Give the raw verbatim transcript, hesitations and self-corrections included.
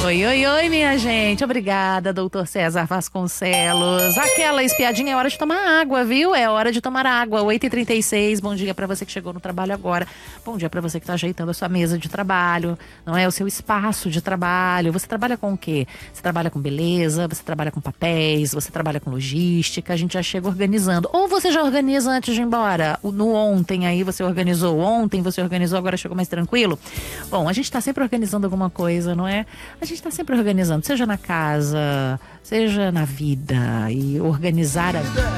Oi, oi, oi, minha gente. Obrigada, doutor César Vasconcelos. Aquela espiadinha, é hora de tomar água, viu? É hora de tomar água. oito e trinta e seis. Bom dia pra você que chegou no trabalho agora. Bom dia pra você que tá ajeitando a sua mesa de trabalho, não é? O seu espaço de trabalho. Você trabalha com o quê? Você trabalha com beleza, você trabalha com papéis, você trabalha com logística. A gente já chega organizando. Ou você já organiza antes de ir embora? No ontem aí você organizou, ontem você organizou, agora chegou mais tranquilo? Bom, a gente tá sempre organizando alguma coisa, não é? A gente tá sempre organizando, seja na casa, seja na vida, e organizar a vida.